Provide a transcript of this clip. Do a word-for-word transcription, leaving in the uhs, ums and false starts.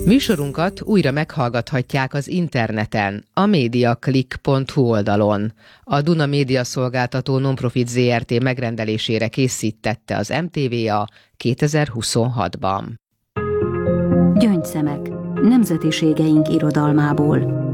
Műsorunkat újra meghallgathatják az interneten, a mediaclick pont hu oldalon. A Duna Média Szolgáltató Nonprofit zé er té megrendelésére készítette az em té vé a kétezer-huszonhatban. Gyöngyszemek. Nemzetiségeink irodalmából.